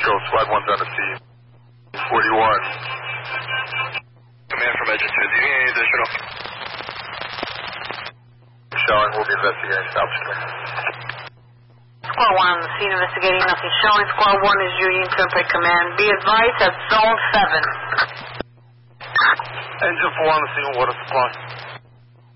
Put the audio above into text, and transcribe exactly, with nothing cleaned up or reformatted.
Echo, Squad one's on the scene. forty-one. Command from Engine two, do you need any additional? Showing, we'll be investigating upstream. Squad one on the scene investigating, nothing showing. Squad one is Union Turnpike Command. Be advised at Zone seven. Engine four on the scene, water supply.